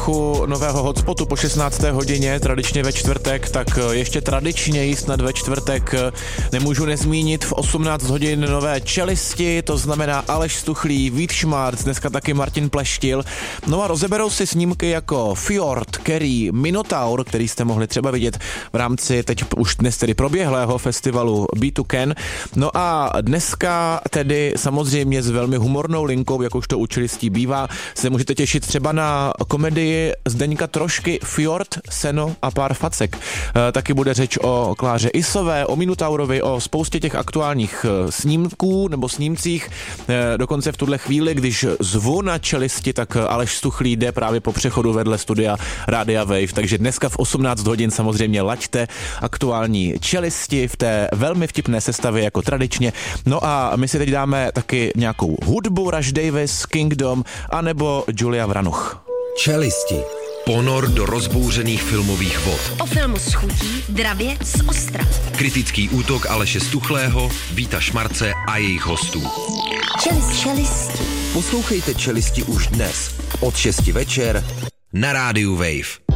nového hotspotu po 16. hodině, tradičně ve čtvrtek, tak ještě tradičněji snad ve čtvrtek nemůžu nezmínit v 18 hodin nové Čelisti, to znamená Aleš Stuchlý, Vít Šmarc, dneska taky Martin Pleštil. No a rozeberou si snímky jako Fjord, Kerry, Minotaur, který jste mohli třeba vidět v rámci teď už dnes tedy proběhlého festivalu Beat to Can. No a dneska tedy samozřejmě s velmi humornou linkou, jak už to u Čelistí bývá, se můžete těšit třeba na komedii Zdeňka Trošky Fjord, Seno a pár facek. Taky bude řeč o Kláře Isové, o Minotaurovi, o spoustě těch aktuálních snímků nebo snímcích. Dokonce v tuhle chvíli, když zvu na Čelisti, tak Aleš Stuchlý jde právě po přechodu vedle studia Rádia Wave. Takže dneska v 18 hodin samozřejmě laďte aktuální Čelisti v té velmi vtipné sestavě jako tradičně. No a my si teď dáme taky nějakou hudbu, Rush Davis, Kingdom, anebo Julia Vranuch. Čelisti. Ponor do rozbouřených filmových vod. O filmu s chutí, dravě z ostra. Kritický útok Aleše Stuchlého, Víta Šmarce a jejich hostů. Čelisti. Poslouchejte Čelisti už dnes od 6 večer na rádiu Wave.